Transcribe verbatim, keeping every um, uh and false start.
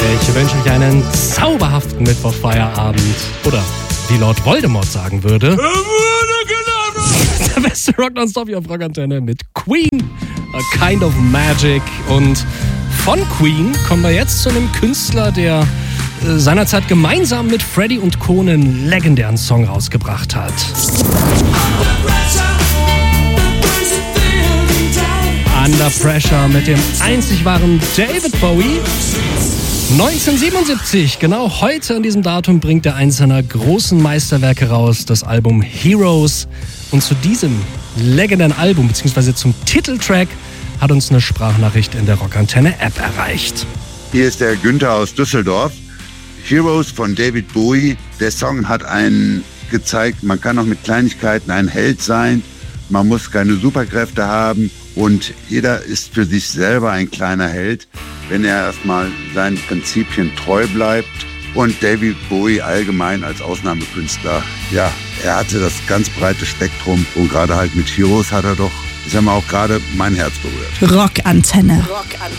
Ich wünsche euch einen zauberhaften Mittwochfeierabend. Oder wie Lord Voldemort sagen würde, der beste Rock nonstop hier auf Rockantenne mit Queen, A Kind of Magic. Und von Queen kommen wir jetzt zu einem Künstler, der äh, seinerzeit gemeinsam mit Freddy und Co. einen legendären Song rausgebracht hat. Under Pressure mit dem einzig wahren David Bowie. neunzehnhundertsiebenundsiebzig, genau heute an diesem Datum, bringt er eins seiner großen Meisterwerke raus, das Album Heroes. Und zu diesem legendären Album, beziehungsweise zum Titeltrack, hat uns eine Sprachnachricht in der Rockantenne-App erreicht. Hier ist der Günther aus Düsseldorf. Heroes von David Bowie. Der Song hat einen gezeigt, man kann auch mit Kleinigkeiten ein Held sein. Man muss keine Superkräfte haben und jeder ist für sich selber ein kleiner Held, wenn er erstmal seinen Prinzipien treu bleibt. Und David Bowie allgemein als Ausnahmekünstler, ja, er hatte das ganz breite Spektrum und gerade halt mit Heroes hat er doch, ich sag mal, auch gerade mein Herz berührt. Rockantenne. Rockantenne.